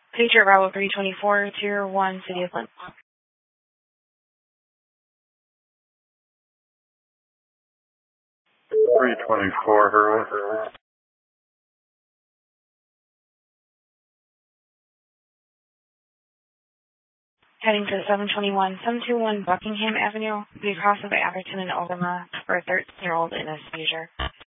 Patriot Bravo 324, Tier 1, City of Lynn. 324, Herman. Heading to 721 Buckingham Avenue, the cross of Atherton and Ogama for a 13-year-old in a seizure.